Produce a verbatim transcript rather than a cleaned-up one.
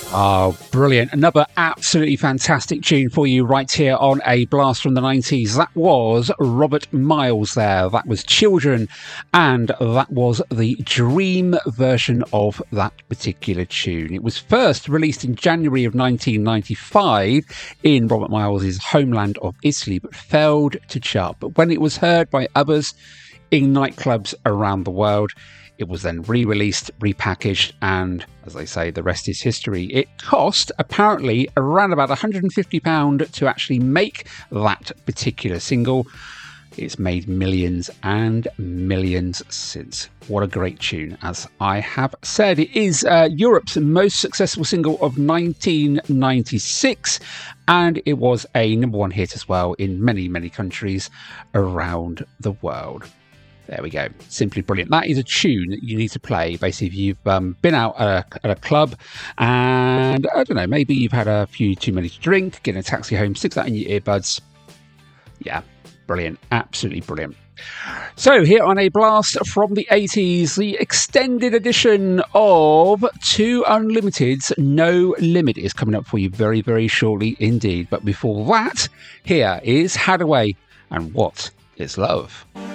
Oh, brilliant. Another absolutely fantastic tune for you right here on A Blast from the nineties. That was Robert Miles there. That was Children, and that was the Dream version of that particular tune. It was first released in January of nineteen ninety-five in Robert Miles' homeland of Italy, but failed to chart. But when it was heard by others in nightclubs around the world, it was then re-released, repackaged, and, as they say, the rest is history. It cost, apparently, around about one hundred fifty pounds to actually make that particular single. It's made millions and millions since. What a great tune, as I have said. It is uh, Europe's most successful single of nineteen ninety-six, and it was a number one hit as well in many, many countries around the world. There we go. Simply brilliant. That is a tune that you need to play. Basically, if you've um, been out at a, at a club and, I don't know, maybe you've had a few too many to drink, get in a taxi home, stick that in your earbuds. Yeah, brilliant. Absolutely brilliant. So here on A Blast from the eighties, the extended edition of Two Unlimited's No Limit is coming up for you very, very shortly indeed. But before that, here is Hadaway and What is Love?